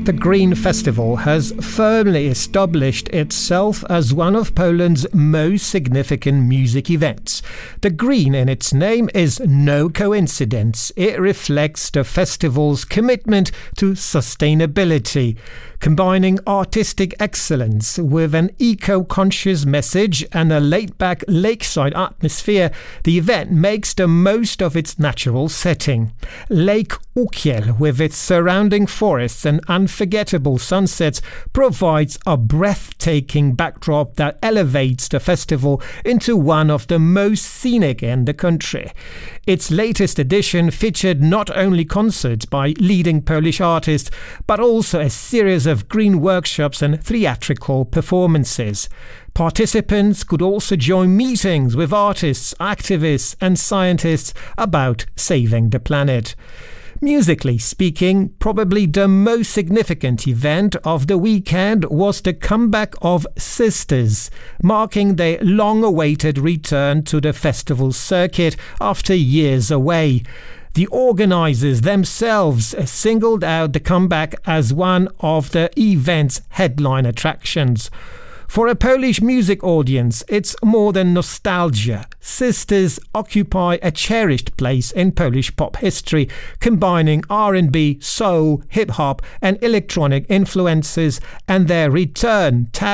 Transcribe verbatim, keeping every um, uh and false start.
The Green Festival has firmly established itself as one of Poland's most significant music events. The green in its name is no coincidence. It reflects the festival's commitment to sustainability. Combining artistic excellence with an eco-conscious message and a laid-back lakeside atmosphere, the event makes the most of its natural setting. Lake Ukiel, with its surrounding forests and unforgettable sunsets, provides a breathtaking backdrop that elevates the festival into one of the most scenic in the country. Its latest edition featured not only concerts by leading Polish artists, but also a series of green workshops and theatrical performances. Participants could also join meetings with artists, activists and scientists about saving the planet. Musically speaking, probably the most significant event of the weekend was the comeback of Sisters, marking their long-awaited return to the festival circuit after years away. The organizers themselves singled out the comeback as one of the event's headline attractions. For a Polish music audience, it's more than nostalgia. Sisters occupy a cherished place in Polish pop history, combining R and B, soul, hip-hop and electronic influences, and their return